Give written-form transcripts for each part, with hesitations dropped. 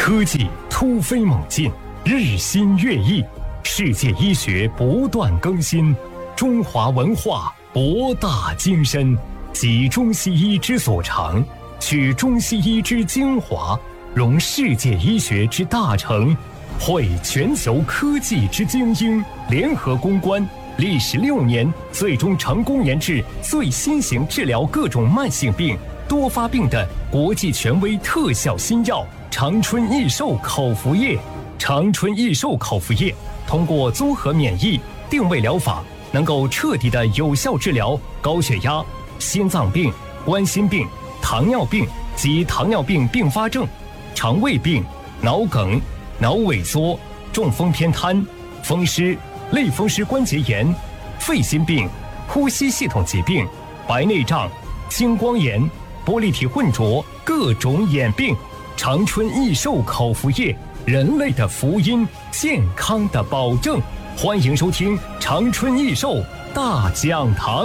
科技突飞猛进，日新月异，世界医学不断更新，中华文化博大精深，集中西医之所长，取中西医之精华，融世界医学之大成，汇全球科技之精英，联合攻关，历时6年，最终成功研制最新型治疗各种慢性病、多发病的国际权威特效新药长春益寿口服液。长春益寿口服液通过综合免疫定位疗法，能够彻底的有效治疗高血压、心脏病、冠心病、糖尿病及糖尿病并发症、肠胃病、脑梗、脑萎缩、中风偏瘫、风湿、类风湿关节炎、肺心病、呼吸系统疾病、白内障、青光眼、玻璃体混浊各种眼病。长春益寿口服液，人类的福音，健康的保证。欢迎收听长春益寿大讲堂。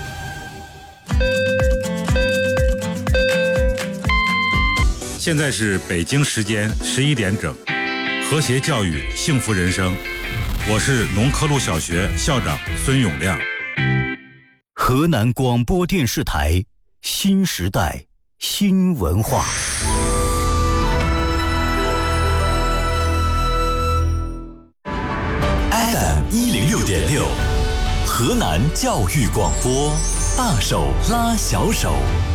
现在是北京时间11点整，和谐教育，幸福人生。我是农科路小学校长孙永亮。 河南广播电视台新时代新文化。FM106.6，河南教育广播，大手拉小手。